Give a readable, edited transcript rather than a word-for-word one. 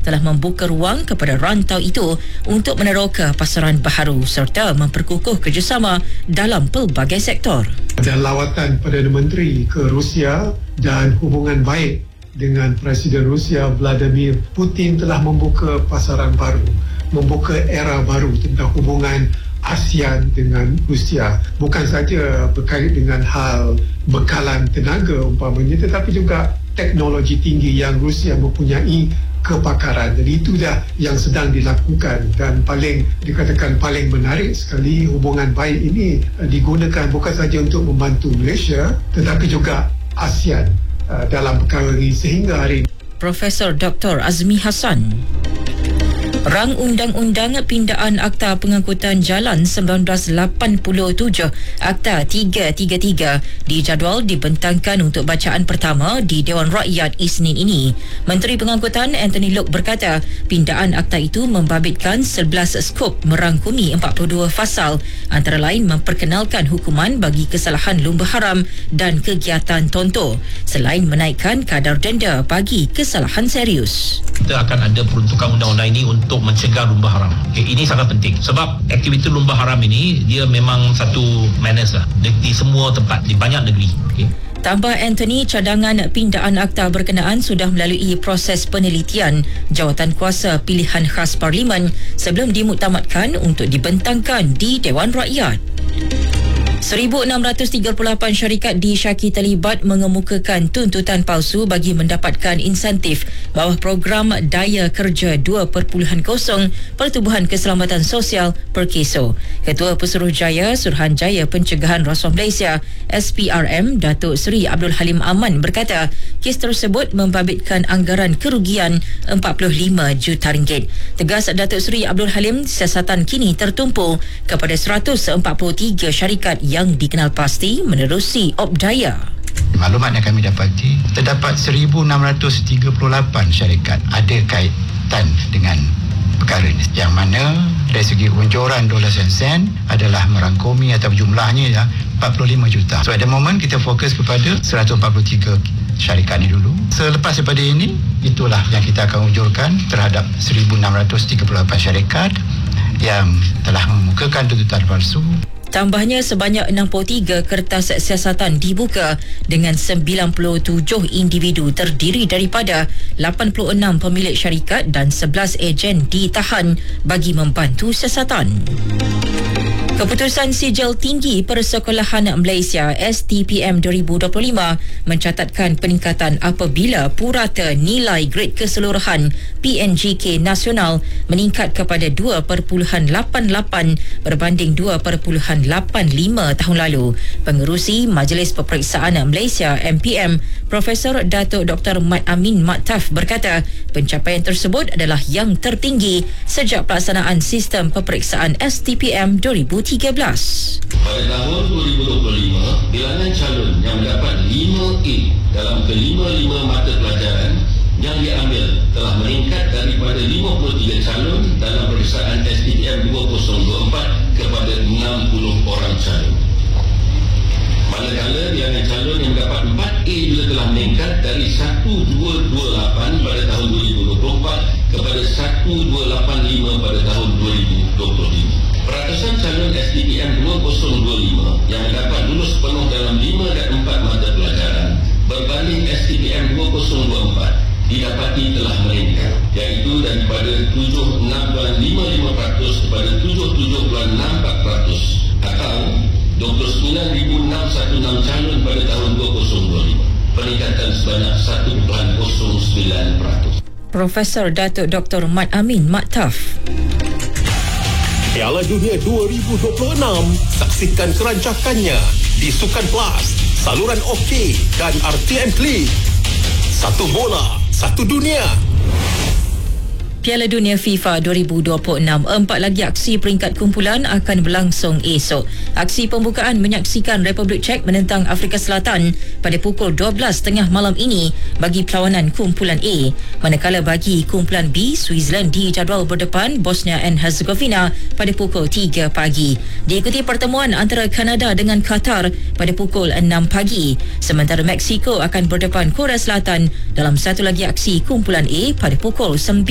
telah membuka ruang kepada rantau itu untuk meneroka pasaran baharu serta memperkukuh kerjasama dalam pelbagai sektor. Ada lawatan Perdana Menteri ke Rusia dan hubungan baik dengan Presiden Rusia Vladimir Putin telah membuka pasaran baru, membuka era baru tentang hubungan ASEAN dengan Rusia. Bukan saja berkait dengan hal bekalan tenaga umpamanya, tetapi juga teknologi tinggi yang Rusia mempunyai kepakaran. Jadi itu dah yang sedang dilakukan dan dikatakan paling menarik sekali hubungan baik ini digunakan bukan saja untuk membantu Malaysia tetapi juga ASEAN dalam perkara ini sehingga hari ini. Profesor Dr. Azmi Hassan. Rang Undang-Undang Pindaan Akta Pengangkutan Jalan 1987 Akta 333 dijadual dibentangkan untuk bacaan pertama di Dewan Rakyat Isnin ini. Menteri Pengangkutan Anthony Loke berkata pindaan akta itu membabitkan 11 skop merangkumi 42 fasal, antara lain memperkenalkan hukuman bagi kesalahan lumba haram dan kegiatan tontor, selain menaikkan kadar denda bagi kesalahan serius. Kita akan ada peruntukan undang-undang ini untuk mencegah lumba haram. Ini sangat penting sebab aktiviti lumba haram ini dia memang satu menace di semua tempat, di banyak negeri. Tambah Anthony, cadangan pindaan akta berkenaan sudah melalui proses penelitian jawatan kuasa pilihan khas Parlimen sebelum dimuktamadkan untuk dibentangkan di Dewan Rakyat. 1,638 syarikat disyaki terlibat mengemukakan tuntutan palsu bagi mendapatkan insentif bawah program Daya Kerja 2.0 Pertubuhan Keselamatan Sosial Perkeso. Ketua Pesuruhjaya Suruhanjaya Pencegahan Rasuah Malaysia SPRM Datuk Seri Abdul Halim Aman berkata kes tersebut membabitkan anggaran kerugian RM45 juta. Tegas Datuk Seri Abdul Halim, siasatan kini tertumpu kepada 143 syarikat yang dikenal pasti menerusi Opdaya. Maklumat yang kami dapati, terdapat 1,638 syarikat ada kaitan dengan perkara ini, yang mana dari segi unjuran dolar sen adalah merangkumi atau jumlahnya 45 juta. So at the moment kita fokus kepada 143 syarikat ini dulu. Selepas daripada ini, itulah yang kita akan unjurkan terhadap 1,638 syarikat yang telah mengemukakan tuntutan palsu. Tambahnya, sebanyak 63 kertas siasatan dibuka dengan 97 individu terdiri daripada 86 pemilik syarikat dan 11 ejen ditahan bagi membantu siasatan. Keputusan Sijil Tinggi Persekolahan Malaysia STPM 2025 mencatatkan peningkatan apabila purata nilai grade keseluruhan PNGK nasional meningkat kepada 2.88 berbanding 2.85 tahun lalu. Pengerusi Majlis Peperiksaan Malaysia MPM Profesor Datuk Dr. Mat Amin Maktaf berkata pencapaian tersebut adalah yang tertinggi sejak pelaksanaan sistem peperiksaan STPM 2013. Pada tahun 2025, bilangan calon yang mendapat 5A dalam kelima-lima mata pelajaran yang diambil telah meningkat daripada 53 calon dalam peperiksaan STPM 2024 kepada 60 orang calon. Manakala bilangan calon yang mendapat 4A juga telah meningkat dari 1228 pada tahun 2024 kepada 1285 pada tahun 2025. Peratusan calon STPM 2025 yang dapat lulus penuh dalam 5 dan 4 mata pelajaran berbanding STPM 2024 didapati telah meningkat, iaitu daripada 76.55% kepada 77.64% atau 29,616 calon pada tahun 2025, peningkatan sebanyak 1.09%. Profesor Datuk Dr. Mat Amin Maktaf. Piala Dunia 2026, saksikan kerancakannya di Sukan Plus, saluran OK dan RTM Klik. Satu bola, satu dunia. Piala Dunia FIFA 2026, 4 lagi aksi peringkat kumpulan akan berlangsung esok. Aksi pembukaan menyaksikan Republik Czech menentang Afrika Selatan pada pukul 12.30 malam ini bagi perlawanan kumpulan A. Manakala bagi kumpulan B, Switzerland dijadual berdepan Bosnia and Herzegovina pada pukul 3 pagi. Diikuti pertemuan antara Kanada dengan Qatar pada pukul 6 pagi. Sementara Mexico akan berdepan Korea Selatan dalam satu lagi aksi kumpulan A pada pukul 9.